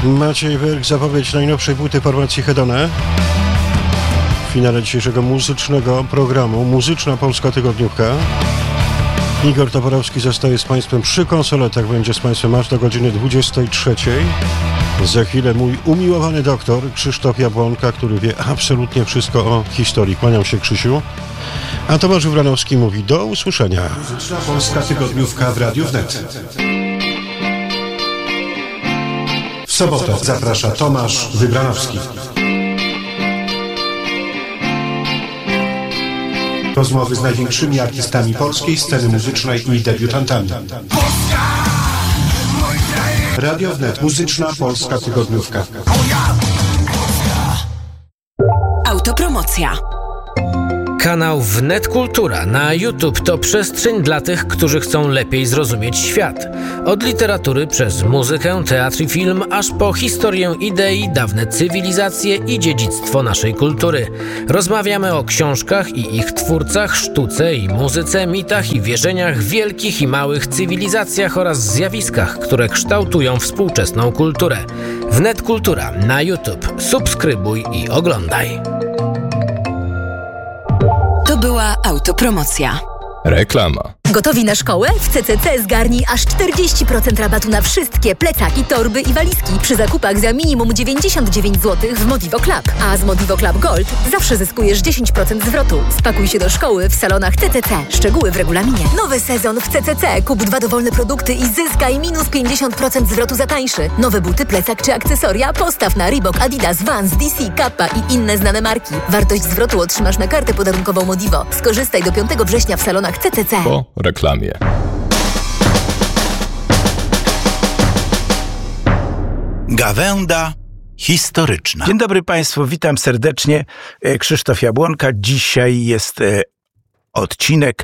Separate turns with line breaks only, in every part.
Maciej Wyrk, zapowiedź najnowszej płyty formacji Hedone. W finale dzisiejszego muzycznego programu Muzyczna Polska Tygodniówka. Igor Toporowski zostaje z Państwem przy konsoletach, będzie z Państwem aż do godziny 23. Za chwilę mój umiłowany doktor Krzysztof Jabłonka, który wie absolutnie wszystko o historii. Kłaniam się, Krzysiu. A Tomasz Wybranowski mówi do usłyszenia.
Muzyczna Polska Tygodniówka w Radiu Wnet. W sobotę zaprasza Tomasz Wybranowski. Rozmowy z największymi artystami polskiej sceny muzycznej i debiutantami. Radio Wnet. Muzyczna Polska Tygodniówka.
Autopromocja.
Kanał Wnet Kultura na YouTube to przestrzeń dla tych, którzy chcą lepiej zrozumieć świat. Od literatury przez muzykę, teatr i film, aż po historię idei, dawne cywilizacje i dziedzictwo naszej kultury. Rozmawiamy o książkach i ich twórcach, sztuce i muzyce, mitach i wierzeniach, wielkich i małych cywilizacjach oraz zjawiskach, które kształtują współczesną kulturę. Wnet Kultura na YouTube. Subskrybuj i oglądaj.
To była autopromocja.
Reklama.
Gotowi na szkołę? W CCC zgarnij aż 40% rabatu na wszystkie plecaki, torby i walizki przy zakupach za minimum 99 zł w Modivo Club. A z Modivo Club Gold zawsze zyskujesz 10% zwrotu. Spakuj się do szkoły w salonach CCC. Szczegóły w regulaminie. Nowy sezon w CCC. Kup 2 dowolne produkty i zyskaj minus 50% zwrotu za tańszy. Nowe buty, plecak czy akcesoria? Postaw na Reebok, Adidas, Vans, DC, Kappa i inne znane marki. Wartość zwrotu otrzymasz na kartę podarunkową Modivo. Skorzystaj do 5 września w salonach CCC.
Po reklamie.
Gawęda historyczna.
Dzień dobry Państwu, witam serdecznie. Krzysztof Jabłonka. Dzisiaj jest odcinek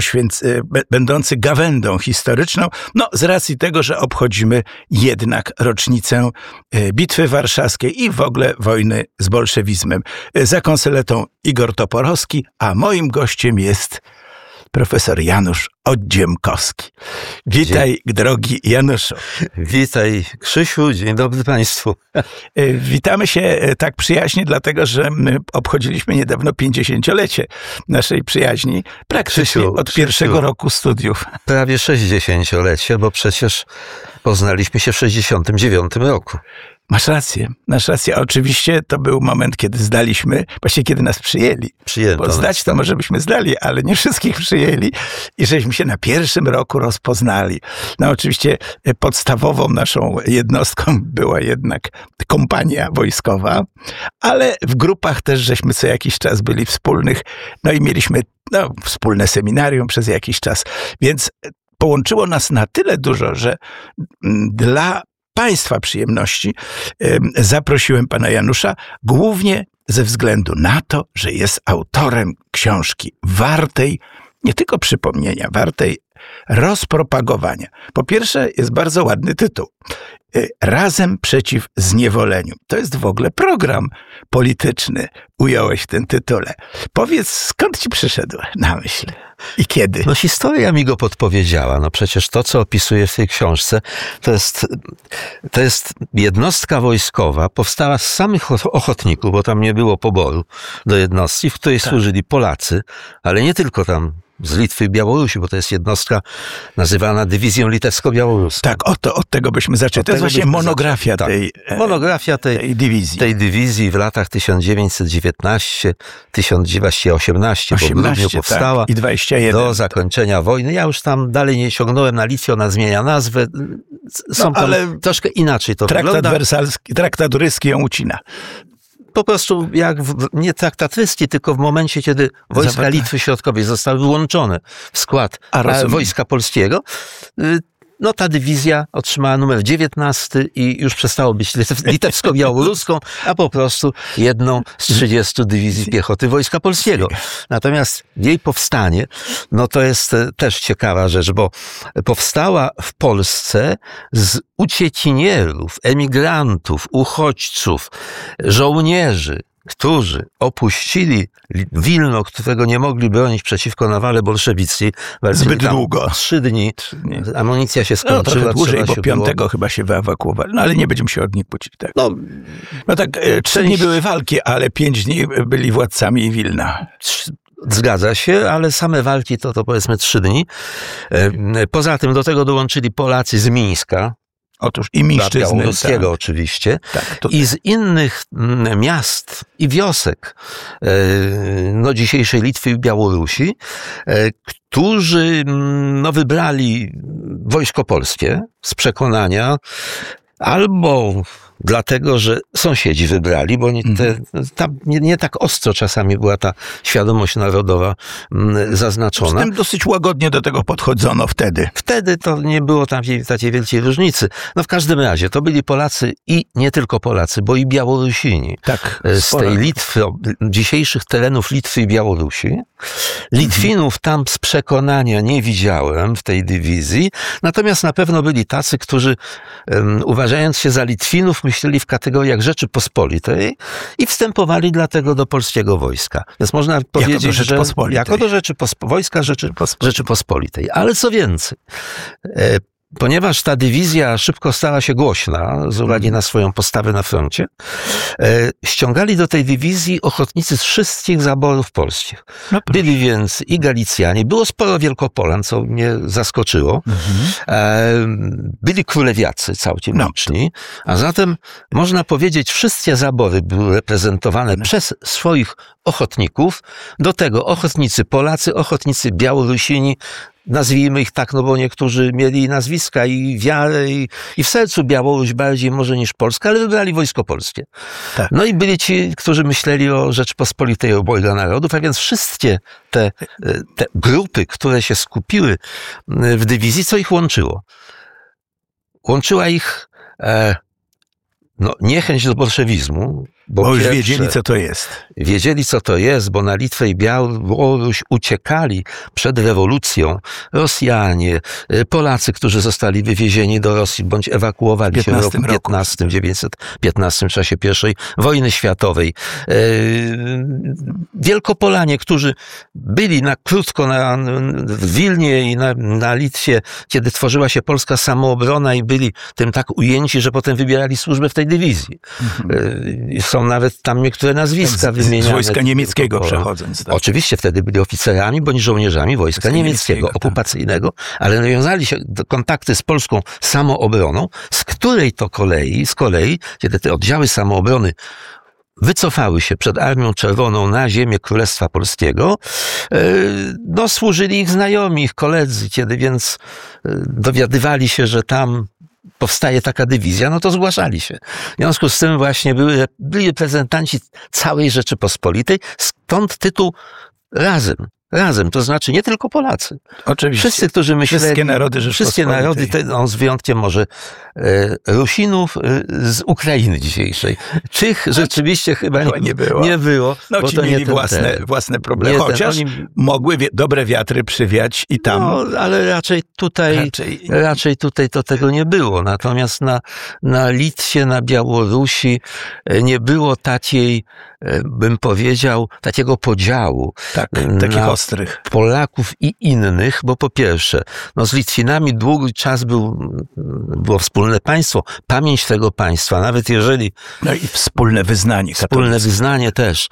będący gawędą historyczną. No, z racji tego, że obchodzimy jednak rocznicę Bitwy Warszawskiej i w ogóle wojny z bolszewizmem. Za konsoletą Igor Toporowski, a moim gościem jest profesor Janusz Odziemkowski. Witaj, drogi Januszu.
Witaj, Krzysiu, dzień dobry Państwu.
Witamy się tak przyjaźnie, dlatego że my obchodziliśmy niedawno 50-lecie naszej przyjaźni, praktycznie od pierwszego roku studiów.
Prawie 60-lecie, bo przecież poznaliśmy się w 69 roku.
Masz rację. Oczywiście to był moment, kiedy zdaliśmy, właściwie kiedy nas przyjęli. Bo zdać to może byśmy zdali, ale nie wszystkich przyjęli i żeśmy się na pierwszym roku rozpoznali. No oczywiście podstawową naszą jednostką była jednak kompania wojskowa, ale w grupach też żeśmy co jakiś czas byli wspólnych, no i mieliśmy wspólne seminarium przez jakiś czas, więc połączyło nas na tyle dużo, że dla Państwa przyjemności zaprosiłem pana Janusza głównie ze względu na to, że jest autorem książki wartej nie tylko przypomnienia, wartej rozpropagowania. Po pierwsze, jest bardzo ładny tytuł. Razem przeciw zniewoleniu. To jest w ogóle program polityczny. Ująłeś w tym tytule. Powiedz, skąd ci przyszedł na myśl i kiedy?
No historia mi go podpowiedziała. No przecież to, co opisuję w tej książce, to jest jednostka wojskowa, powstała z samych ochotników, bo tam nie było poboru do jednostki, w której służyli Polacy, ale nie tylko tam z Litwy i Białorusi, bo to jest jednostka nazywana Dywizją Litewsko-Białoruską.
Tak, od tego byśmy zaczęli. To jest właśnie monografia tej dywizji.
Tej dywizji w latach 1919-1918, bo w grudniu powstała,
i 21.
Do zakończenia wojny. Ja już tam dalej nie ciągnąłem na Litwie, ona zmienia nazwę. Ale troszkę inaczej to wygląda.
Traktat ryski ją ucina.
Po prostu nie traktat ryski, tylko w momencie, kiedy wojska Litwy Środkowej zostały włączone w skład Wojska Polskiego, no ta dywizja otrzymała numer 19 i już przestało być litewsko-białoruską, a po prostu jedną z 30 dywizji piechoty Wojska Polskiego. Natomiast jej powstanie, no to jest też ciekawa rzecz, bo powstała w Polsce z uciekinierów, emigrantów, uchodźców, żołnierzy, którzy opuścili Wilno, którego nie mogli bronić przeciwko nawale bolszewickiej.
Zbyt długo.
3 dni. Amunicja się skończyła.
Trochę dłużej, bo 5 chyba się wyewakuowali. No ale nie będziemy się od nich kłócić. Tak. No tak, 3 dni były walki, ale 5 dni byli władcami Wilna.
Zgadza się, ale same walki to powiedzmy 3 dni. Poza tym do tego dołączyli Polacy z Mińska.
Otóż i Mińszczyzny.
Białoruskiego oczywiście. Tak, i z innych miast i wiosek dzisiejszej Litwy i Białorusi, którzy wybrali wojsko polskie z przekonania albo dlatego, że sąsiedzi wybrali, bo nie tak ostro czasami była ta świadomość narodowa zaznaczona.
Z tym dosyć łagodnie do tego podchodzono wtedy.
Wtedy to nie było takiej wielkiej różnicy. No w każdym razie, to byli Polacy i nie tylko Polacy, bo i Białorusini.
Tak.
Z tej Litwy, dzisiejszych terenów Litwy i Białorusi. Litwinów tam z przekonania nie widziałem w tej dywizji, natomiast na pewno byli tacy, którzy uważając się za Litwinów, myśleli w kategoriach Rzeczypospolitej i wstępowali dlatego do polskiego wojska. Więc można powiedzieć, że jako do wojska Rzeczypospolitej. Ale co więcej, ponieważ ta dywizja szybko stała się głośna z uwagi na swoją postawę na froncie, ściągali do tej dywizji ochotnicy z wszystkich zaborów polskich. Byli więc i Galicjanie, było sporo Wielkopolan, co mnie zaskoczyło. Byli królewiacy całkiem liczni, a zatem można powiedzieć, wszystkie zabory były reprezentowane przez swoich ochotników. Do tego ochotnicy Polacy, ochotnicy Białorusini, nazwijmy ich tak, bo niektórzy mieli nazwiska i wiarę i w sercu Białoruś bardziej może niż Polska, ale wybrali wojsko polskie. Tak. No i byli ci, którzy myśleli o Rzeczpospolitej obojga narodów, a więc wszystkie te grupy, które się skupiły w dywizji, co ich łączyło? Łączyła ich niechęć do bolszewizmu.
Bo już wiedzieli, co to jest.
Wiedzieli, co to jest, bo na Litwę i Białoruś uciekali przed rewolucją Rosjanie, Polacy, którzy zostali wywiezieni do Rosji, bądź ewakuowali się w roku 1915 w czasie I wojny światowej. Wielkopolanie, którzy byli krótko w Wilnie i na Litwie, kiedy tworzyła się polska samoobrona i byli tym tak ujęci, że potem wybierali służbę w tej dywizji. Są nawet tam niektóre nazwiska wymieniane.
Z wojska niemieckiego przechodząc. Tak.
Oczywiście wtedy byli oficerami bądź żołnierzami wojska niemieckiego, okupacyjnego, ale nawiązali się kontakty z polską samoobroną, z której to z kolei, kiedy te oddziały samoobrony wycofały się przed Armią Czerwoną na ziemię Królestwa Polskiego, służyli ich znajomi, ich koledzy, kiedy więc dowiadywali się, że tam powstaje taka dywizja, to zgłaszali się. W związku z tym właśnie byli reprezentanci całej Rzeczypospolitej, stąd tytuł Razem, to znaczy nie tylko Polacy.
Oczywiście.
Wszyscy, którzy myśleli... Wszystkie narody, z wyjątkiem może Rusinów z Ukrainy dzisiejszej. Czych rzeczywiście chyba nie było.
Bo ci to mieli własne problemy, chociaż mogły dobre wiatry przywiać i tam...
ale raczej tutaj to tego nie było. Natomiast na Litwie, na Białorusi nie było takiej, bym powiedział, takiego podziału.
Takich ostrych.
Polaków i innych, bo po pierwsze, z Litwinami długi czas było wspólne państwo, pamięć tego państwa, nawet jeżeli...
i wspólne wyznanie.
Wspólne wyznanie też.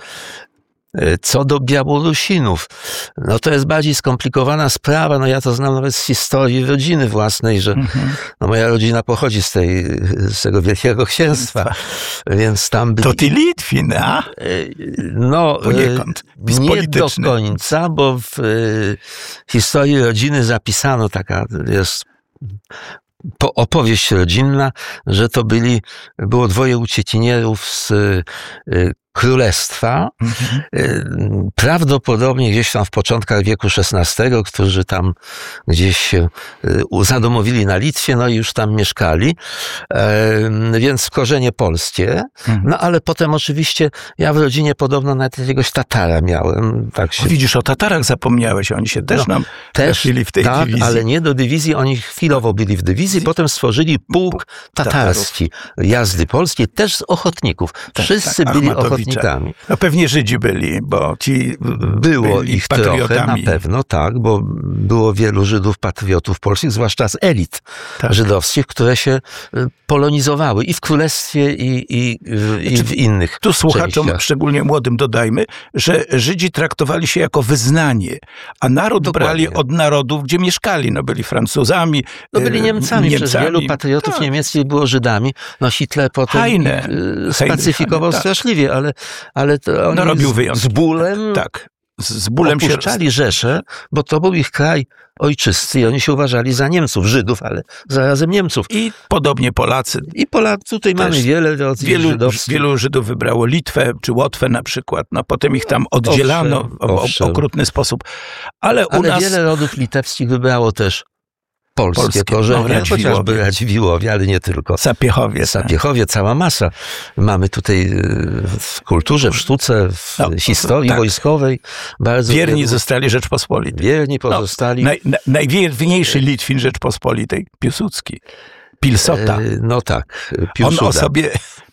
Co do Białorusinów, to jest bardziej skomplikowana sprawa. Ja to znam nawet z historii rodziny własnej, że moja rodzina pochodzi z tego Wielkiego Księstwa, więc tam byli...
To ty Litwin, a?
Poniekąd. Nie do końca, bo w historii rodziny zapisano, taka jest opowieść rodzinna, że to było 2 uciekinierów z królestwa, prawdopodobnie gdzieś tam w początkach wieku XVI, którzy tam gdzieś się zadomowili na Litwie, i już tam mieszkali, więc korzenie polskie, ale potem oczywiście ja w rodzinie podobno nawet jakiegoś Tatara miałem.
Widzisz, o Tatarach zapomniałeś, oni się też nam trafili w tej dywizji.
Ale nie do dywizji, oni chwilowo byli w dywizji, potem stworzyli pułk tatarski, jazdy polskiej, też z ochotników. Wszyscy byli ochotnikami. napastnikami.
No pewnie Żydzi byli, bo ci
było
byli
ich
patriotami.
trochę, na pewno, tak, bo było wielu Żydów patriotów polskich, zwłaszcza z elit żydowskich, które się polonizowały i w Królestwie, i w innych
Tu słuchaczom,
częściach.
szczególnie młodym, dodajmy, że Żydzi traktowali się jako wyznanie, a naród brali od narodów, gdzie mieszkali. No byli Francuzami,
byli Niemcami. Przecież wielu patriotów niemieckich było Żydami. No Hitler potem spacyfikował straszliwie, ale to oni
robił wyjątki.
Z bólem,
z bólem
opuszczali Rzeszę, bo to był ich kraj ojczysty i oni się uważali za Niemców, Żydów, ale zarazem Niemców.
I podobnie Polacy.
I Polacy, tutaj mamy wiele żydowskich.
Wielu Żydów wybrało Litwę czy Łotwę na przykład. No potem ich tam oddzielano w okrutny sposób. Ale u nas
wiele rodów litewskich wybrało też polskie korzenie, chociażby Radziwiłłowie, ale nie tylko. Sapiechowie, cała masa. Mamy tutaj w kulturze, w sztuce, w historii wojskowej bardzo
wierni zostali Rzeczpospolitej.
Wierni pozostali.
Najwierniejszy Litwin Rzeczpospolitej, Piłsudski. Pilsota.
Piłsuda.
On o sobie...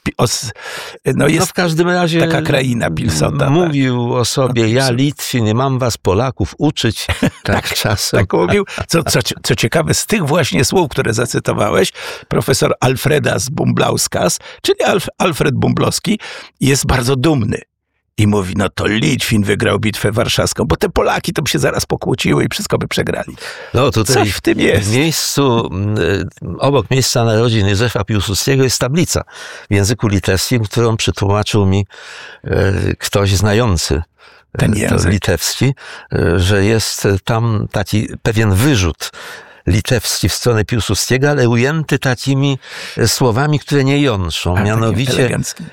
jest
w każdym razie
taka kraina Pilsota.
Mówił o sobie, ja Litwin, nie mam was Polaków uczyć. Czasem.
Tak mówił. Co ciekawe, z tych właśnie słów, które zacytowałeś, profesor Alfredas Bumblauskas, czyli Alfred Bumblowski, jest bardzo dumny. I mówi, to Litwin wygrał bitwę warszawską, bo te Polaki to by się zaraz pokłóciły i wszystko by przegrali.
Tutaj
coś w tym jest.
W miejscu, obok miejsca narodzin Józefa Piłsudskiego jest tablica w języku litewskim, którą przetłumaczył mi ktoś znający
ten język
litewski, że jest tam taki pewien wyrzut litewski w stronę Piłsudskiego, ale ujęty takimi słowami, które nie jątrzą. Mianowicie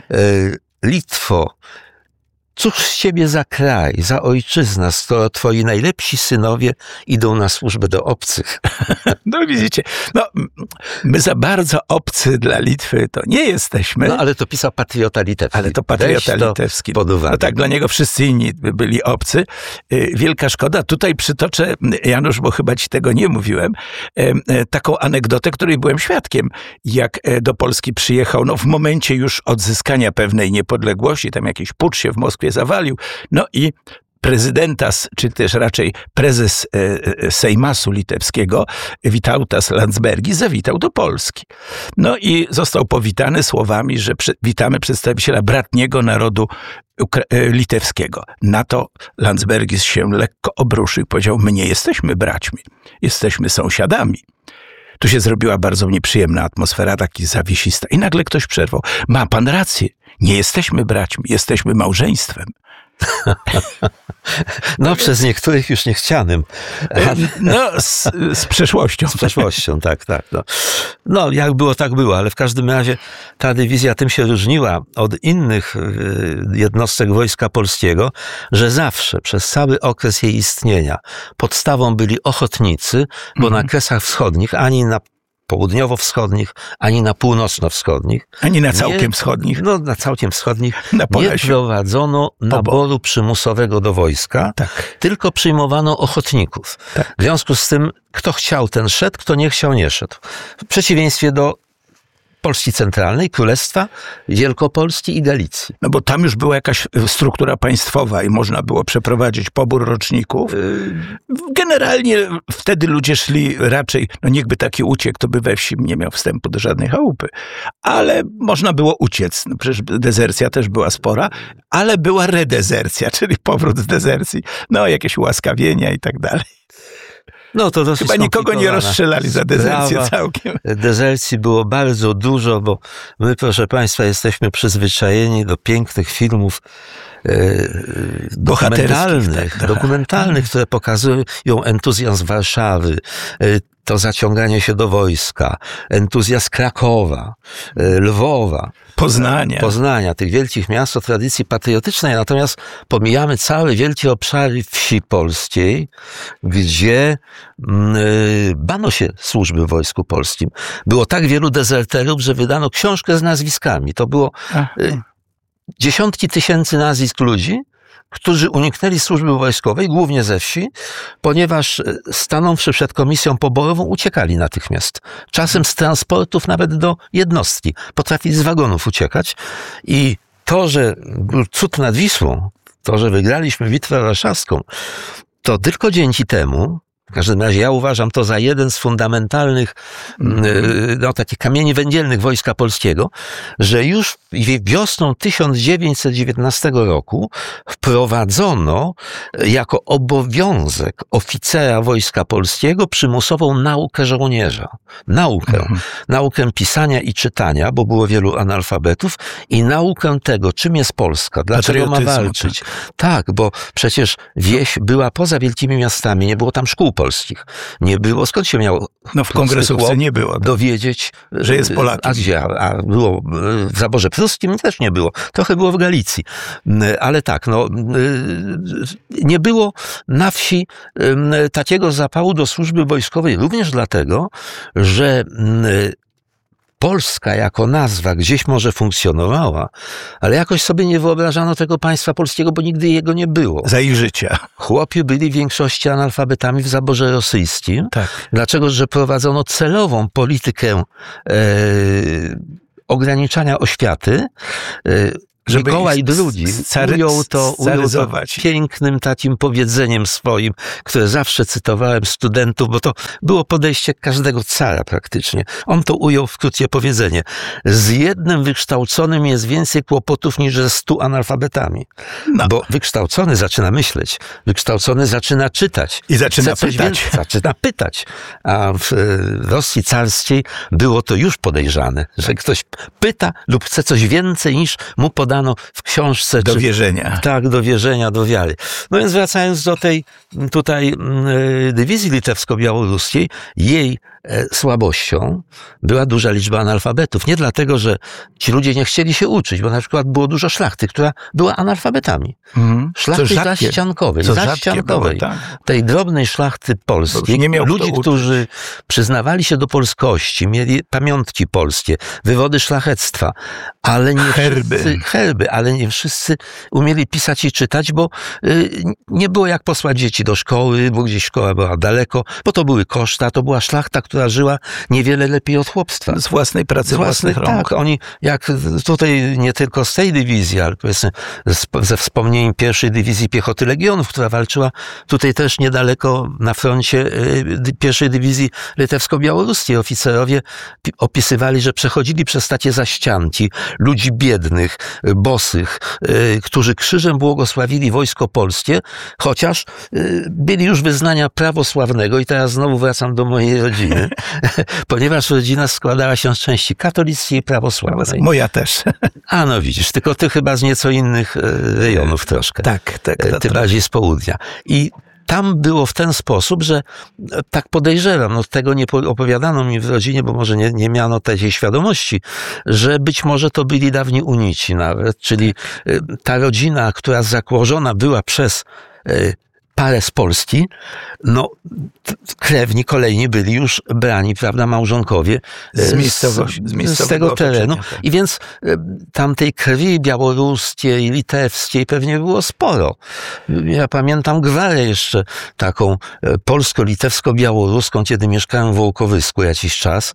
Litwo, cóż z ciebie za kraj, za ojczyzna, skoro twoi najlepsi synowie idą na służbę do obcych.
No widzicie, my za bardzo obcy dla Litwy to nie jesteśmy.
Ale to pisał patriota litewski.
Ale to patriota litewski.
Tak,
dla niego wszyscy inni byli obcy. Wielka szkoda. Tutaj przytoczę, Janusz, bo chyba ci tego nie mówiłem, taką anegdotę, której byłem świadkiem, jak do Polski przyjechał, w momencie już odzyskania pewnej niepodległości, tam jakiś pucz się w Moskwie zawalił, i prezydenta, czy też raczej prezes Seimasu litewskiego, Witautas Landsbergis, zawitał do Polski. I został powitany słowami, że witamy przedstawiciela bratniego narodu litewskiego. Na to Landsbergis się lekko obruszył i powiedział, my nie jesteśmy braćmi, jesteśmy sąsiadami. Tu się zrobiła bardzo nieprzyjemna atmosfera, taki zawiesista. I nagle ktoś przerwał. Ma pan rację, nie jesteśmy braćmi, jesteśmy małżeństwem.
Przez niektórych już niechcianym.
Z przeszłością.
Z przeszłością, tak. Jak było, tak było, ale w każdym razie ta dywizja tym się różniła od innych jednostek Wojska Polskiego, że zawsze, przez cały okres jej istnienia, podstawą byli ochotnicy, bo na Kresach Wschodnich, ani na południowo-wschodnich, ani na północno-wschodnich.
Ani na całkiem wschodnich.
Na całkiem wschodnich nie prowadzono naboru przymusowego do wojska, tylko przyjmowano ochotników. W związku z tym, kto chciał, ten szedł, kto nie chciał, nie szedł. W przeciwieństwie do Polski Centralnej, Królestwa Wielkopolski i Galicji.
Bo tam już była jakaś struktura państwowa i można było przeprowadzić pobór roczników. Generalnie wtedy ludzie szli raczej, niechby taki uciekł, to by we wsi nie miał wstępu do żadnej chałupy. Ale można było uciec. Przecież dezercja też była spora, ale była redezercja, czyli powrót z dezercji. Jakieś ułaskawienia i tak dalej.
To dosyć
chyba nikogo nie rozstrzelali za dezercję całkiem.
Dezercji było bardzo dużo, bo my, proszę państwa, jesteśmy przyzwyczajeni do pięknych filmów dokumentalnych, które pokazują entuzjazm Warszawy, to zaciąganie się do wojska, entuzjazm Krakowa, Lwowa, Poznania, tych wielkich miast o tradycji patriotycznej. Natomiast pomijamy całe wielkie obszary wsi polskiej, gdzie bano się służby w Wojsku Polskim. Było tak wielu dezerterów, że wydano książkę z nazwiskami. To było dziesiątki tysięcy nazwisk ludzi, którzy uniknęli służby wojskowej, głównie ze wsi, ponieważ stanąwszy przed komisją poborową, uciekali natychmiast. Czasem z transportów nawet do jednostki. Potrafili z wagonów uciekać i to, że był cud nad Wisłą, to, że wygraliśmy Bitwę Warszawską, to tylko dzięki temu, w każdym razie ja uważam to za jeden z fundamentalnych, takich kamieni węgielnych Wojska Polskiego, że już wiosną 1919 roku wprowadzono jako obowiązek oficera Wojska Polskiego przymusową naukę żołnierza. Naukę pisania i czytania, bo było wielu analfabetów, i naukę tego, czym jest Polska, dlaczego ma walczyć. Tak, bo przecież wieś była poza wielkimi miastami, nie było tam szkół polskich. Nie było, skąd się miało
w kongresówce nie było.
Dowiedzieć,
że jest Polakiem.
A gdzie? A było w zaborze pruskim? Też nie było. Trochę było w Galicji. Ale tak, nie było na wsi takiego zapału do służby wojskowej, również dlatego, że Polska jako nazwa gdzieś może funkcjonowała, ale jakoś sobie nie wyobrażano tego państwa polskiego, bo nigdy jego nie było.
Za ich życia.
Chłopi byli w większości analfabetami w zaborze rosyjskim. Tak. Dlaczego? Że prowadzono celową politykę ograniczania oświaty. Mikołaj II ujął to pięknym takim powiedzeniem swoim, które zawsze cytowałem studentów, bo to było podejście każdego cara praktycznie. On to ujął w krótkie powiedzenie. Z jednym wykształconym jest więcej kłopotów niż ze 100 analfabetami. Bo wykształcony zaczyna myśleć, wykształcony zaczyna czytać.
I zaczyna pytać.
Zaczyna pytać. A w Rosji carskiej było to już podejrzane, że ktoś pyta lub chce coś więcej niż mu podano w książce.
Do wierzenia.
Tak, do wierzenia, do wiary. No więc wracając do tej tutaj dywizji litewsko-białoruskiej, jej słabością była duża liczba analfabetów. Nie dlatego, że ci ludzie nie chcieli się uczyć, bo na przykład było dużo szlachty, która była analfabetami. Szlachty zaściankowej.
Tak.
Tej drobnej szlachty polskiej. Ludzi, którzy przyznawali się do polskości, mieli pamiątki polskie, wywody szlachectwa, ale nie herby, ale nie wszyscy umieli pisać i czytać, bo nie było jak posłać dzieci do szkoły, bo gdzieś szkoła była daleko, bo to były koszta, to była szlachta, która żyła niewiele lepiej od chłopstwa.
Z własnej pracy, własnych rąk.
Tak, oni jak tutaj nie tylko z tej dywizji, ale powiedzmy ze wspomnieniem pierwszej dywizji piechoty Legionów, która walczyła tutaj też niedaleko na froncie pierwszej dywizji litewsko-białoruskiej. Oficerowie opisywali, że przechodzili przez takie zaścianki ludzi biednych, bosych, którzy krzyżem błogosławili wojsko polskie, chociaż byli już wyznania prawosławnego i teraz znowu wracam do mojej rodziny, ponieważ rodzina składała się z części katolickiej i prawosławnej.
Moja też.
A no widzisz, tylko ty chyba z nieco innych rejonów troszkę.
Tak.
Ty bardziej z południa. I tam było w ten sposób, że tak podejrzewam, tego nie opowiadano mi w rodzinie, bo może nie miano takiej świadomości, że być może to byli dawni unici nawet, czyli ta rodzina, która zakłożona była przez parę z Polski, krewni kolejni byli już brani, prawda, małżonkowie z tego terenu. Tak. I więc tamtej krwi białoruskiej, litewskiej pewnie było sporo. Ja pamiętam gwarę jeszcze taką polsko-litewsko-białoruską, kiedy mieszkałem w Wołkowysku jakiś czas,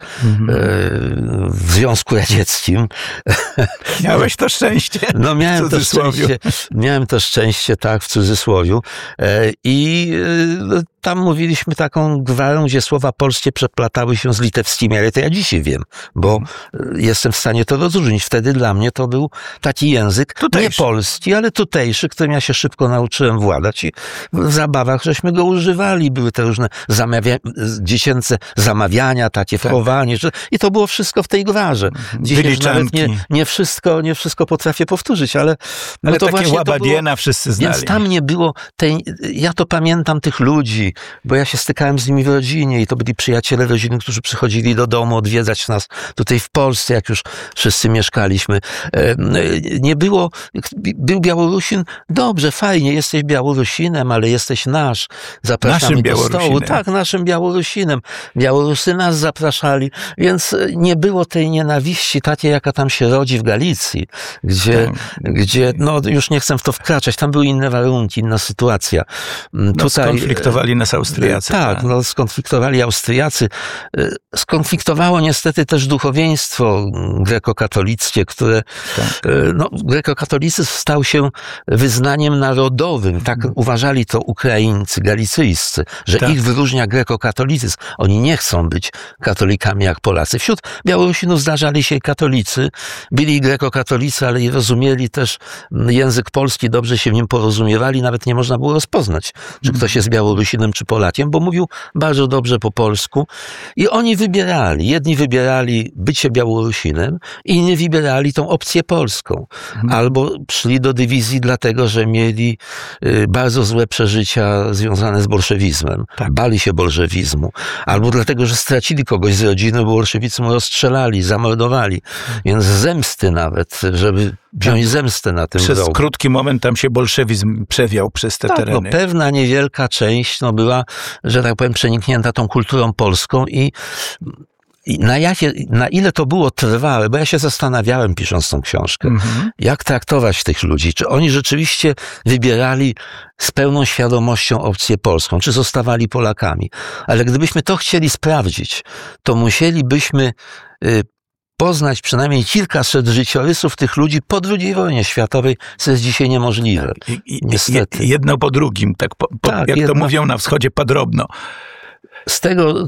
w Związku Radzieckim.
Miałeś to szczęście.
Miałem to szczęście, tak, w cudzysłowiu. I tam mówiliśmy taką gwarę, gdzie słowa polskie przeplatały się z litewskimi, ale to ja dzisiaj wiem, bo jestem w stanie to rozróżnić. Wtedy dla mnie to był taki język nie polski, ale tutejszy, którym ja się szybko nauczyłem władać i w zabawach żeśmy go używali. Były te różne dziecięce zamawiania, takie wchowanie i to było wszystko w tej gwarze. Dzisiaj nawet nie wszystko potrafię powtórzyć, ale
to takie właśnie łabadiena wszyscy znali.
Więc tam nie było ja to pamiętam tych ludzi, bo ja się stykałem z nimi w rodzinie i to byli przyjaciele rodziny, którzy przychodzili do domu odwiedzać nas tutaj w Polsce, jak już wszyscy mieszkaliśmy. Nie było, był Białorusin, dobrze, fajnie, jesteś Białorusinem, ale jesteś nasz, zapraszamy do stołu. Tak, naszym Białorusinem. Białorusy nas zapraszali, więc nie było tej nienawiści takiej, jaka tam się rodzi w Galicji, gdzie już nie chcę w to wkraczać, tam były inne warunki, inna sytuacja.
Skonfliktowali nas Austriacy.
Tak, skonfliktowali Austriacy. Skonfliktowało niestety też duchowieństwo grekokatolickie, które... Grekokatolicyzm stał się wyznaniem narodowym. Tak uważali to Ukraińcy, galicyjscy, że ich wyróżnia grekokatolicyzm. Oni nie chcą być katolikami jak Polacy. Wśród Białorusinów zdarzali się katolicy, byli grekokatolicy, ale i rozumieli też język polski, dobrze się w nim porozumiewali, nawet nie można było rozpoznać, czy ktoś jest Białorusinem, czy Polakiem, bo mówił bardzo dobrze po polsku i oni wybierali. Jedni wybierali bycie Białorusinem, inni wybierali tą opcję polską. Albo szli do dywizji dlatego, że mieli bardzo złe przeżycia związane z bolszewizmem. Bali się bolszewizmu. Albo dlatego, że stracili kogoś z rodziny, bo bolszewicy mu rozstrzelali, zamordowali. Więc zemsty nawet, żeby wziąć zemstę na tym
Przez krótki moment tam się bolszewizm przewiał przez te tereny.
Pewna niewielka część była, że tak powiem, przeniknięta tą kulturą polską i na ile to było trwałe, bo ja się zastanawiałem, pisząc tą książkę, jak traktować tych ludzi, czy oni rzeczywiście wybierali z pełną świadomością opcję polską, czy zostawali Polakami. Ale gdybyśmy to chcieli sprawdzić, to musielibyśmy poznać przynajmniej kilkaset życiorysów tych ludzi po II wojnie światowej, co jest dzisiaj niemożliwe. Niestety.
Jedno po drugim, jak to mówią na wschodzie, podrobno.
Z tego,